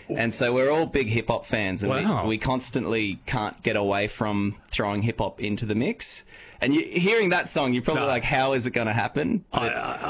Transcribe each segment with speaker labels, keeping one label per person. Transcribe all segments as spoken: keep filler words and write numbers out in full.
Speaker 1: And so we're all big hip-hop fans, and
Speaker 2: Wow.
Speaker 1: we, we constantly can't get away from throwing hip-hop into the mix. And you, hearing that song, you're probably
Speaker 2: No.
Speaker 1: like, how is it going to happen?
Speaker 2: I,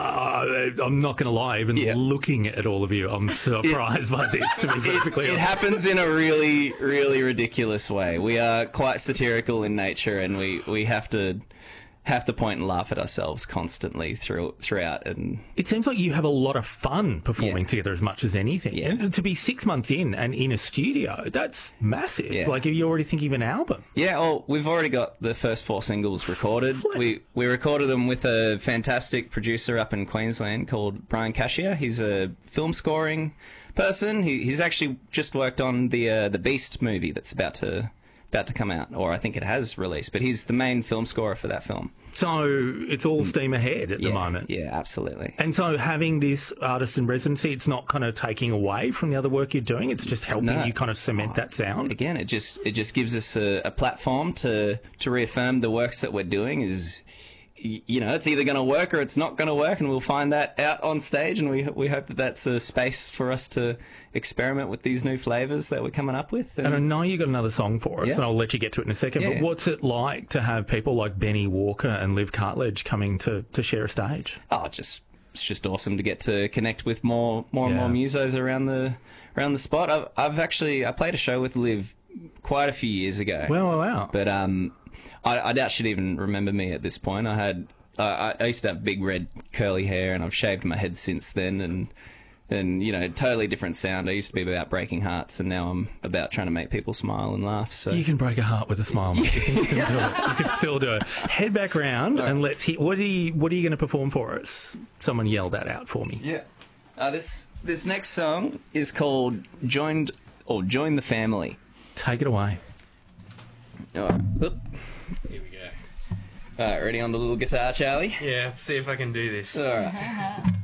Speaker 2: I, I, I'm not going to lie, even
Speaker 1: Yeah.
Speaker 2: looking at all of you, I'm surprised by this, to be perfectly
Speaker 1: It
Speaker 2: honest.
Speaker 1: happens in a really, really ridiculous way. We are quite satirical in nature, and we, we have to have to point and laugh at ourselves constantly through, throughout. And
Speaker 2: It seems like you have a lot of fun performing
Speaker 1: Yeah.
Speaker 2: together as much as anything.
Speaker 1: Yeah.
Speaker 2: And to be six months in and in a studio, that's massive.
Speaker 1: Yeah.
Speaker 2: Like, are you already thinking of an album?
Speaker 1: yeah, well, we've already got the first four singles recorded. We we recorded them with a fantastic producer up in Queensland called Brian Cashier. He's a film scoring person. He, he's actually just worked on the uh, the Beast movie that's about to about to come out, or I think it has released. But he's the main film scorer for that film.
Speaker 2: So it's all steam ahead at
Speaker 1: yeah,
Speaker 2: the moment.
Speaker 1: Yeah, absolutely.
Speaker 2: And so having this artist in residency, it's not kind of taking away from the other work you're doing. It's just helping
Speaker 1: No.
Speaker 2: you kind of cement that sound.
Speaker 1: Again, it just it just gives us a, a platform to to reaffirm the works that we're doing is. y- You know, it's either going to work or it's not going to work, and we'll find that out on stage. And we we hope that that's a space for us to experiment with these new flavors that we're coming up with.
Speaker 2: And I know you got another song for us,
Speaker 1: Yeah.
Speaker 2: and I'll let you get to it in a second.
Speaker 1: Yeah,
Speaker 2: but
Speaker 1: yeah.
Speaker 2: what's it like to have people like Benny Walker and Liv Cartledge coming to, to share a stage?
Speaker 1: oh, just it's just awesome to get to connect with more more and
Speaker 2: Yeah.
Speaker 1: more musos around the around the spot. I've I've actually I played a show with Liv quite a few years ago.
Speaker 2: Wow, wow, wow.
Speaker 1: But um, I, I doubt she'd even remember me at this point. I had uh, I I used to have big red curly hair, and I've shaved my head since then, and and you know, totally different sound. I used to be about breaking hearts, and now I'm about trying to make people smile and laugh. So
Speaker 2: You can break a heart with a smile, mate. You can still do it. You can still do it. Head back round and let's hear. What are you, what are you going to perform for us? Someone yell that out for me.
Speaker 1: yeah, uh, this this next song is called "Joined" or "Join the Family."
Speaker 2: Take it away.
Speaker 1: All right. Oop.
Speaker 3: Here we go.
Speaker 1: All right, ready on the little guitar, Charlie?
Speaker 3: Yeah, let's see if I can do this.
Speaker 1: All right.